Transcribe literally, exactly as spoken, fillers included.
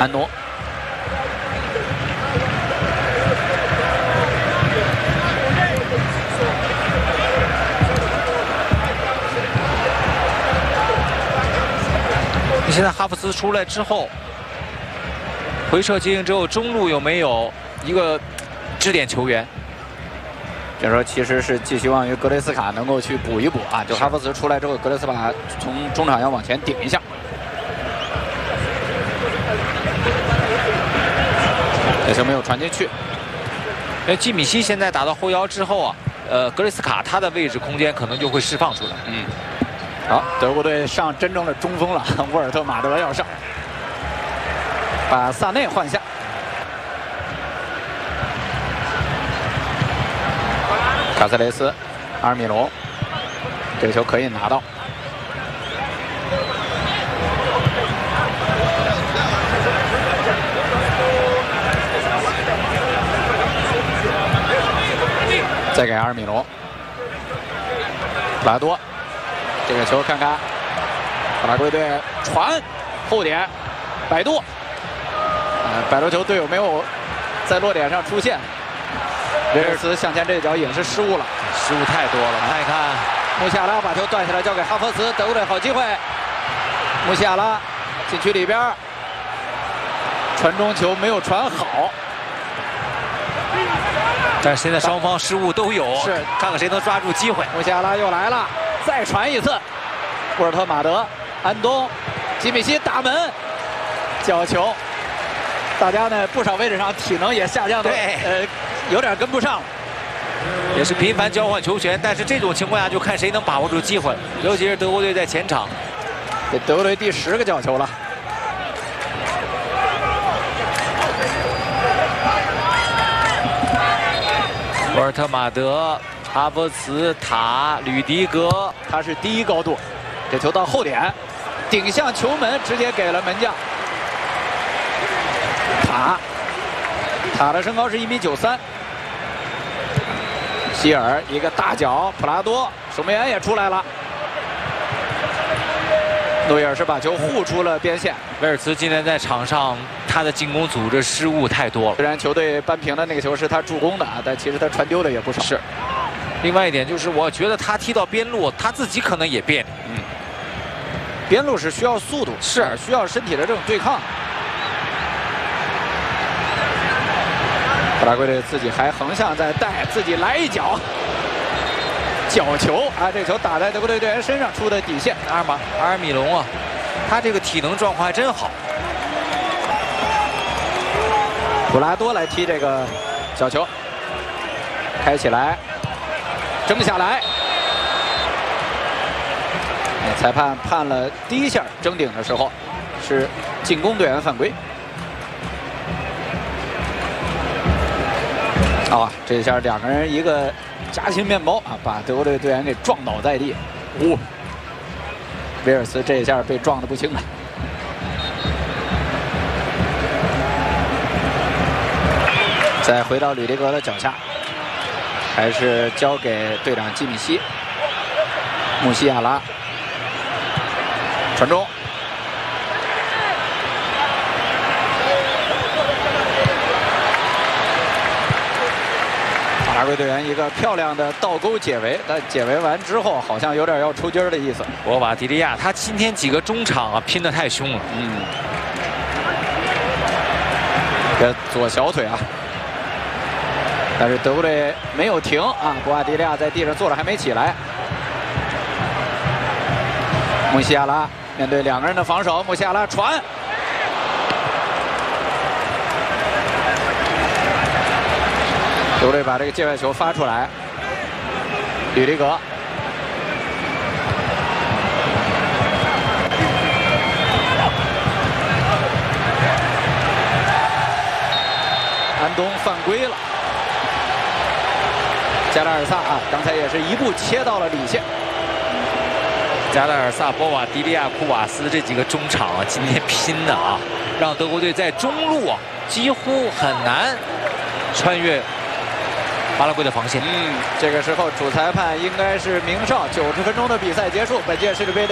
安东。 现在哈弗茨出来之后，回撤接应之后，中路有没有一个支点球员？ 这时候其实是寄希望于格雷斯卡能够去补一补啊。就哈弗茨出来之后，格雷斯卡从中场要往前顶一下。这球没有传进去。 因为基米希现在打到后腰之后啊，呃，格雷斯卡他的位置空间可能就会释放出来。 嗯。好，德国队上真正的中锋了，沃尔特马德要上，把萨内换下。卡塞雷斯，阿尔米隆，这个球可以拿到。再给阿尔米隆，普拉多。这个球看看，法拉圭队传后点，摆渡，呃，摆渡球队友没有在落点上出现，维尔茨向前这一脚也是失误了， 失误太多了。看一看， 穆西亚拉把球断下来交给哈弗茨，德国队好机会，穆西亚拉禁区里边传中球没有传好， 但是现在双方失误都有， 是看看谁能抓住机会。 穆西亚拉又来了。再传一次，沃尔特马德、安东、基米希打门，角球。大家呢不少位置上体能也下降的，呃，有点跟不上了。 也是频繁交换球权，但是这种情况下就看谁能把握住机会，尤其是德国队在前场。 这德国队第十个角球了。 沃尔特马德。哈弗茨、塔、吕迪格， 他是第一高度，这球到后点，顶向球门，直接给了门将。塔，塔的身高是一米九三。希尔一个大脚，普拉多守门员也出来了。诺伊尔是把球护出了边线。 威尔茨今天在场上，他的进攻组织失误太多了。 虽然球队扳平的那个球是他助攻的啊，但其实他传丢的也不少。 是。另外一点就是，我觉得他踢到边路，他自己可能也别扭。 嗯，边路是需要速度，是需要身体的这种对抗。法拉圭队自己还横向在带，自己来一脚，角球啊！这球打在德国队队员身上出的底线。 阿尔马阿尔米隆啊，他这个体能状况还真好。 普拉多来踢这个角球，开起来。争下来，裁判判了第一下争顶的时候是进攻队员犯规。啊，这一下两个人一个夹心面包啊，把德国队队员给撞倒在地。呜、哦，威尔茨这一下被撞得不轻了。再回到吕迪格的脚下。还是交给队长基米希，穆西亚拉传中，法拉圭队员一个漂亮的倒钩解围，但解围完之后好像有点要抽筋儿的意思。 博瓦迪利亚他今天几个中场啊拼得太凶了， 嗯，这左小腿啊。但是德国队没有停啊，博瓦迪利亚在地上坐着还没起来。穆西亚拉面对两个人的防守，穆西亚拉传，德国队把这个界外球发出来，吕迪格，安东犯规了。加拉尔萨啊，刚才也是一步切到了里线。 加拉尔萨、波瓦迪利亚、库瓦斯这几个中场啊，今天拼的啊，让德国队在中路啊几乎很难穿越巴拉圭的防线。 嗯，这个时候主裁判应该是明少。九十分钟的比赛结束，本届世界杯的。